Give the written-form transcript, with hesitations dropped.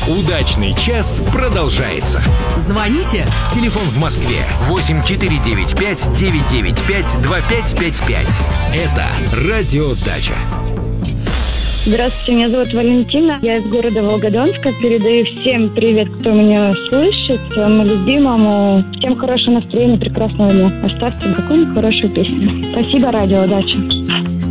Удачный час продолжается. Звоните. Телефон в Москве 8495 995 2555. Это Радио Дача. Здравствуйте, меня зовут Валентина. Я из города Волгодонска. Передаю всем привет, кто меня слышит, своему любимому. Всем хорошего настроения, прекрасного дня. Оставьте какую-нибудь хорошую песню. Спасибо, Радио Дача.